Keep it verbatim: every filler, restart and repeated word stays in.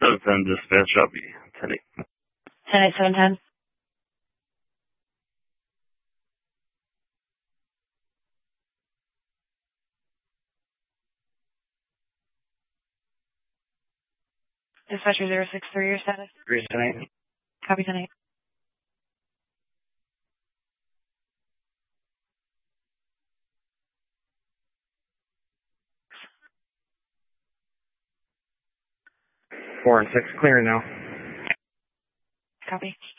seven ten dispatch, I'll be ten eight. ten eight seven ten. Dispatcher zero six three, your status? three ten eight. Copy ten eight. Four and six, clear now. Copy.